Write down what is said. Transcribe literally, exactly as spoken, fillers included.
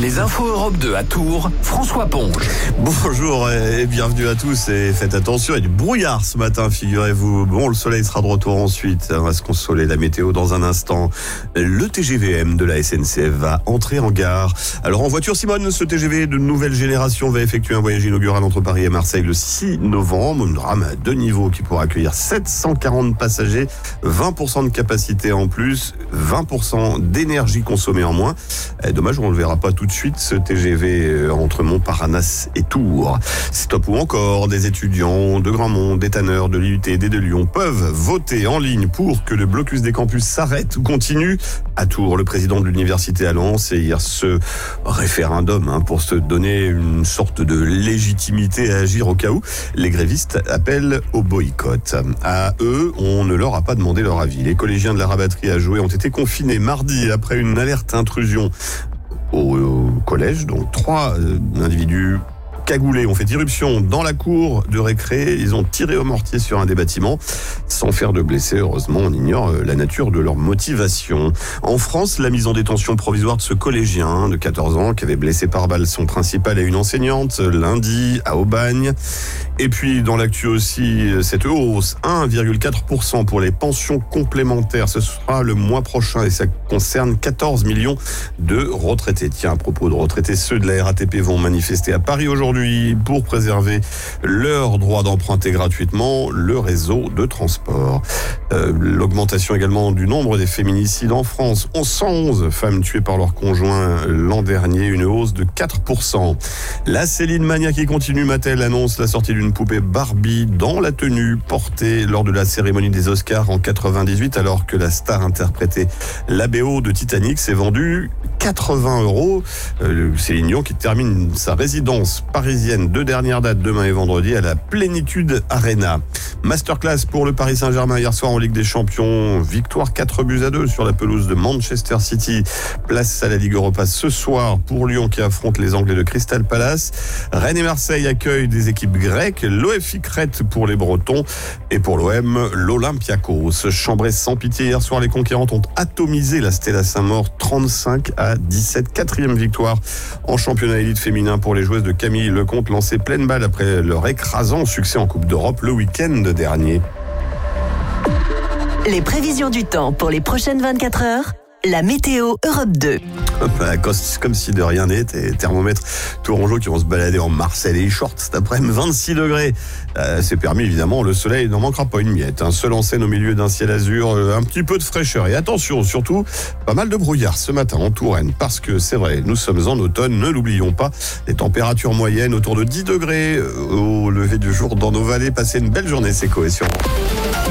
Les infos Europe deux à Tours, François Ponge. Bonjour et bienvenue à tous et faites attention, il y a du brouillard ce matin, figurez-vous. Bon, le soleil sera de retour ensuite, on va se consoler la météo dans un instant. Le T G V M de la S N C F va entrer en gare. Alors en voiture, Simone, ce T G V de nouvelle génération va effectuer un voyage inaugural entre Paris et Marseille le six novembre. Une rame à deux niveaux qui pourra accueillir sept cent quarante passagers, vingt pour cent de capacité en plus, vingt pour cent d'énergie consommée en moins. Dommage, on ne le verra pas tout de suite, ce T G V entre Montparnasse et Tours. Stop ou encore, des étudiants de Grandmont, des tanneurs, de l'I U T D de Lyon peuvent voter en ligne pour que le blocus des campus s'arrête ou continue. À Tours, le président de l'université a lancé hier ce référendum hein, pour se donner une sorte de légitimité à agir au cas où les grévistes appellent au boycott. À eux, on ne leur a pas demandé leur avis. Les collégiens de la rabatterie à Joué ont été confinés mardi après une alerte intrusion au, au collège. Donc trois euh, individus cagoulés ont fait irruption dans la cour de récré. Ils ont tiré au mortier sur un des bâtiments sans faire de blessés. Heureusement, on ignore la nature de leur motivation. En France, la mise en détention provisoire de ce collégien de quatorze ans qui avait blessé par balle son principal et une enseignante lundi à Aubagne. Et puis dans l'actu aussi, cette hausse un virgule quatre pour cent pour les pensions complémentaires. Ce sera le mois prochain et ça concerne quatorze millions de retraités. Tiens, à propos de retraités, ceux de la R A T P vont manifester à Paris aujourd'hui pour préserver leur droit d'emprunter gratuitement le réseau de transport. Euh, l'augmentation également du nombre des féminicides en France. cent onze femmes tuées par leur conjoint l'an dernier, une hausse de quatre pour cent. La Céline Mania qui continue, Mattel annonce la sortie d'une poupée Barbie dans la tenue portée lors de la cérémonie des Oscars en quatre-vingt-dix-huit, alors que la star interprétait la B O de Titanic s'est vendue quatre-vingts euros. Euh, Céline Dion qui termine sa résidence parisienne de dernière date demain et vendredi à la Plénitude Arena. Masterclass pour le Paris Saint-Germain hier soir en Ligue des Champions. Victoire quatre buts à deux sur la pelouse de Manchester City. Place à la Ligue Europa ce soir pour Lyon qui affronte les Anglais de Crystal Palace. Rennes et Marseille accueillent des équipes grecques. L'O F I Crète pour les Bretons. Et pour l'O M, l'Olympiakos. Chambré sans pitié hier soir, les conquérantes ont atomisé la Stella Saint-Maur trente-cinq à dix-sept. Quatrième victoire en championnat élite féminin pour les joueuses de Camille Lecomte, lancées pleine balle après leur écrasant succès en Coupe d'Europe le week-end dernier. Les prévisions du temps pour les prochaines vingt-quatre heures, la météo Europe deux. Comme si de rien n'était, thermomètre tourangeau qui vont se balader en Marseille et shorts cet après-midi, vingt-six degrés. Euh, c'est permis évidemment, le soleil n'en manquera pas une miette. Hein. Seul en scène au milieu d'un ciel azur, euh, un petit peu de fraîcheur. Et attention, surtout, pas mal de brouillard ce matin en Touraine. Parce que c'est vrai, nous sommes en automne, ne l'oublions pas. Les températures moyennes autour de dix degrés au lever du jour dans nos vallées. Passez une belle journée, c'est Cohésion.